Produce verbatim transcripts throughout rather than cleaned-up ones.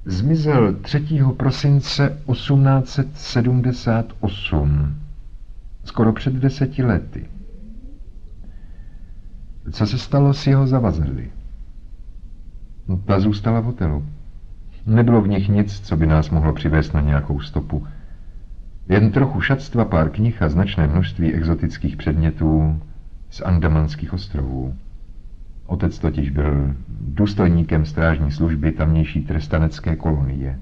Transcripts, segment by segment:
Zmizel třetího prosince osmnáct set sedmdesát osm, skoro před deseti lety. Co se stalo s jeho zavazadly? No, ta zůstala v hotelu. Nebylo v nich nic, co by nás mohlo přivést na nějakou stopu. Jen trochu šatstva, pár knih a značné množství exotických předmětů z Andamanských ostrovů. Otec totiž byl důstojníkem strážní služby tamnější trestanecké kolonie.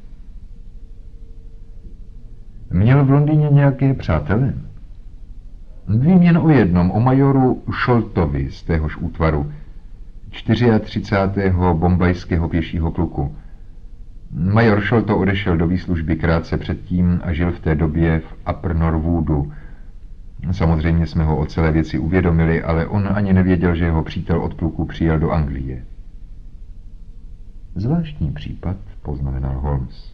Měl v Londýně nějaké přátele? Vím jen o jednom, o majoru Sholtovi z téhož útvaru, třicátého čtvrtého bombajského pěšího pluku. Major Sholto odešel do výslužby krátce předtím a žil v té době v Upper Norwoodu. Samozřejmě jsme ho o celé věci uvědomili, ale on ani nevěděl, že jeho přítel od pluku přijel do Anglie. Zvláštní případ, poznamenal Holmes.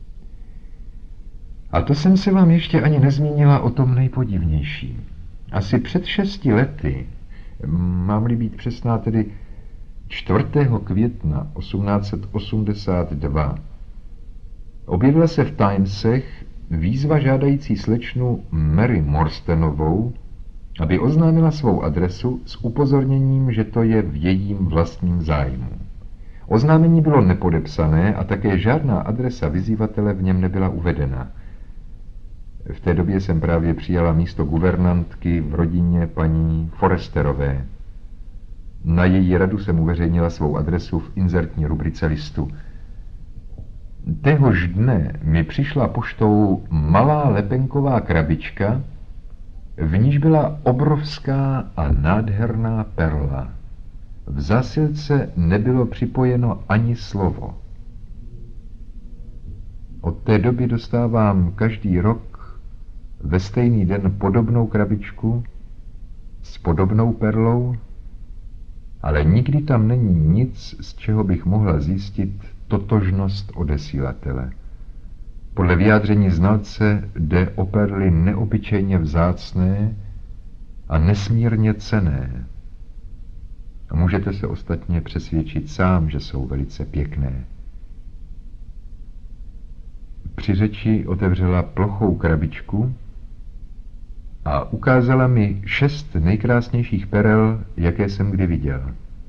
A to jsem se vám ještě ani nezmínila o tom nejpodivnějším. Asi před šesti lety, mám-li být přesná, tedy čtvrtého května osmnáct set osmdesát dva, objevila se v Timesech výzva žádající slečnu Mary Morstanovou, aby oznámila svou adresu s upozorněním, že to je v jejím vlastním zájmu. Oznámení bylo nepodepsané a také žádná adresa vyzývatele v něm nebyla uvedena. V té době jsem právě přijala místo guvernantky v rodině paní Foresterové. Na její radu jsem uveřejnila svou adresu v inzertní rubrice listu. Téhož dne mi přišla poštou malá lepenková krabička, v níž byla obrovská a nádherná perla. V zásilce nebylo připojeno ani slovo. Od té doby dostávám každý rok ve stejný den podobnou krabičku s podobnou perlou, ale nikdy tam není nic, z čeho bych mohla zjistit totožnost odesílatele. Podle vyjádření znalce jde o perly neobyčejně vzácné a nesmírně cenné. A můžete se ostatně přesvědčit sám, že jsou velice pěkné. Při řeči otevřela plochou krabičku a ukázala mi šest nejkrásnějších perel, jaké jsem kdy viděl.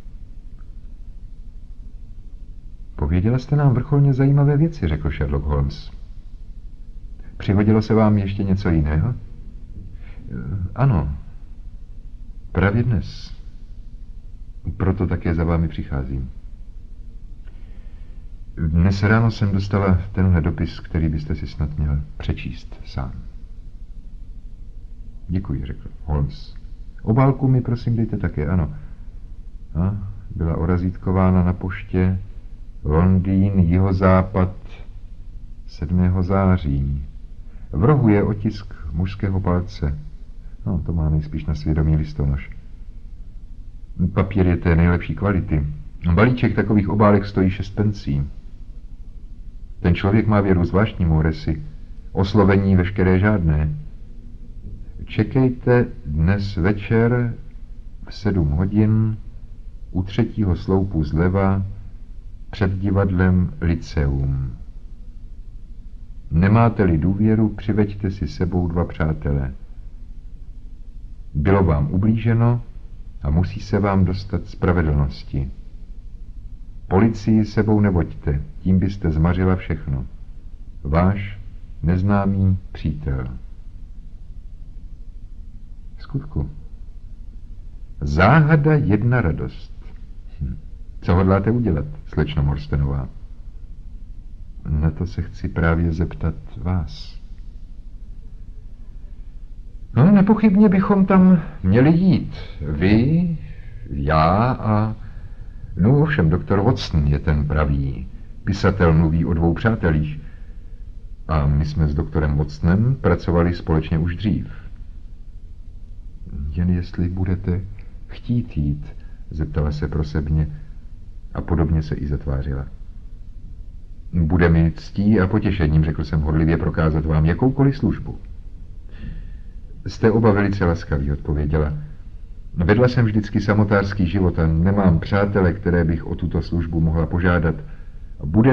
Pověděla jste nám vrcholně zajímavé věci, řekl Sherlock Holmes. Přihodilo se vám ještě něco jiného? Ano, právě dnes. Proto také za vámi přicházím. Dnes ráno jsem dostala tenhle dopis, který byste si snad měl přečíst sám. Děkuji, řekl Holmes. Obálku mi prosím dejte také, ano. A byla orazítkována na poště Londýn, jihozápad, sedmého září. V rohu je otisk mužského palce. No, to má nejspíš na svědomí listonoš. Papír je té nejlepší kvality. Balíček takových obálek stojí šest pencí. Ten člověk má věru zvláštnímu resi. Oslovení veškeré žádné. Čekejte dnes večer v sedm hodin u třetího sloupu zleva před divadlem Lyceum. Nemáte-li důvěru, přiveďte si sebou dva přátele. Bylo vám ublíženo a musí se vám dostat spravedlnosti. Policii sebou nevoďte, tím byste zmařila všechno. Váš neznámý přítel. V skutku. Záhada jedna radost. Hm. Co hodláte udělat, slečno Morstanová? Na to se chci právě zeptat vás. No, nepochybně bychom tam měli jít. Vy, já a... No ovšem, doktor Watson je ten pravý. Pisatel mluví o dvou přátelích. A my jsme s doktorem Watsonem pracovali společně už dřív. Jen jestli budete chtít jít, zeptala se prosebně a podobně se i zatvářila. Bude mi ctí a potěšením, řekl jsem horlivě, prokázat vám jakoukoliv službu. Jste oba velice laskaví, odpověděla. Vedla jsem vždycky samotářský život a nemám přátele, které bych o tuto službu mohla požádat. Bude